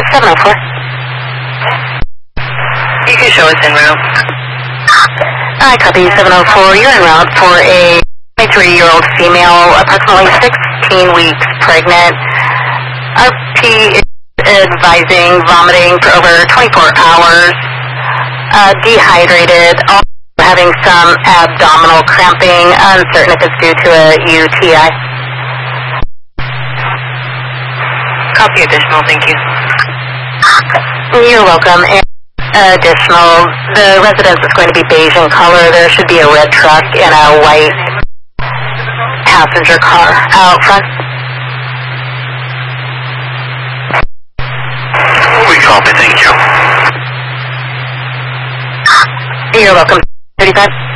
704. You can show us en route. I copy 704. You're en route for a 23-year-old female, approximately 16 weeks pregnant. RP is advising vomiting for over 24 hours, dehydrated, also having some abdominal cramping, uncertain if it's due to a UTI. Copy additional, thank you. You're welcome. And additional, the residence is going to be beige in color. There should be a red truck and a white passenger car out front. We copy, thank you. You're welcome. 35.